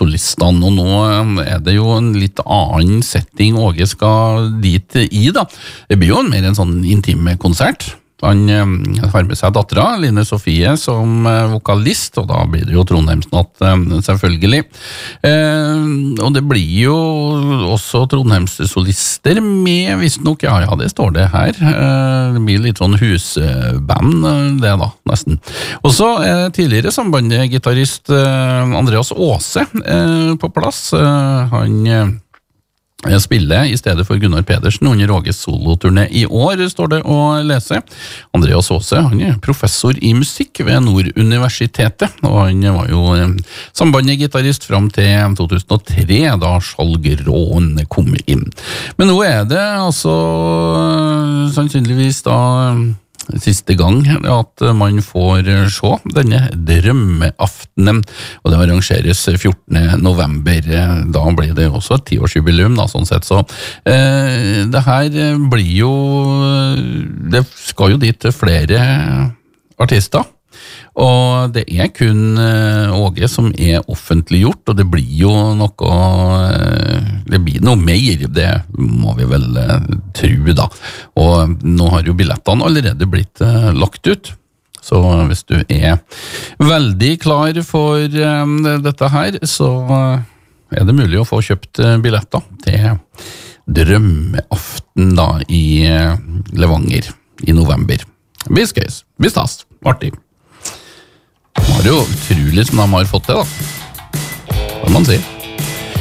solistene, og nå det jo en litt annen setting Åge skal dit i da. Det blir jo mer en sånn intim konsert. Han har med seg dattera, Line Sofie, som vokalist, og da blir det jo Trondheimsnatt, selvfølgelig. Og det blir jo også Trondheimssolister med, visstnok, ja, det står det her. Det blir litt sånn husband, det da, nesten. Og så tidligere sambandet-gitarrist Andreas Aase på plass. Han spiller i stedet for Gunnar Pedersen under Åges soloturné i år, står det å lese. Andreas Aase, han professor i musikk ved Nord-universitetet, og han var jo sambandet-gitarist frem til 2003, da Skjalgråen kom inn. Men nå det altså sannsynligvis da siste gang at man får se denne drømmeaftenen, og det arrangeres 14. november. Da blir det også et 10-årsjubileum, da, sånn sett. Så det her blir jo, det skal jo dit flere artister, og det kun Åge som offentliggjort, og det blir jo noe, det blir noe mer, det må vi vel tro da. Og nå har jo billettene allerede blitt lagt ut, så hvis du veldig klar for dette her, så det mulig å få kjøpt billetter til drømmeaften da i Levanger i november. Vi skøys, vi stas, artig. Det var jo utrolig som de har fått det da, hva man sier.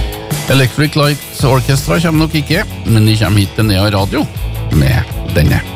Electric Light Orchestra kommer nok ikke, men de kommer hit til Nea Radio med denne.